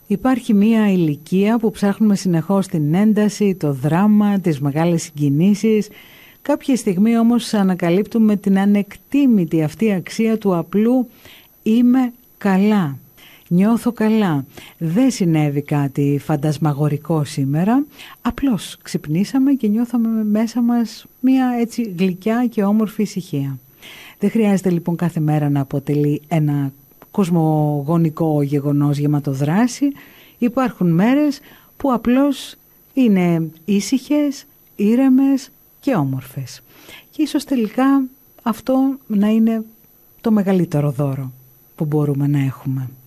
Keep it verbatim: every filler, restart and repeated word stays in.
Υπάρχει μία ηλικία που ψάχνουμε συνεχώς την ένταση, το δράμα, τις μεγάλες συγκινήσεις. Κάποια στιγμή όμως ανακαλύπτουμε την ανεκτήμητη αυτή αξία του απλού «είμαι καλά». Νιώθω καλά. Δεν συνέβη κάτι φαντασμαγορικό σήμερα. Απλώς ξυπνήσαμε και νιώθαμε μέσα μας μία έτσι γλυκιά και όμορφη ησυχία. Δεν χρειάζεται λοιπόν κάθε μέρα να αποτελεί ένα κοσμογονικό γεγονός γεματοδράση. Υπάρχουν μέρες που απλώς είναι ήσυχες, ήρεμες και όμορφες. Και ίσως τελικά αυτό να είναι το μεγαλύτερο δώρο που μπορούμε να έχουμε.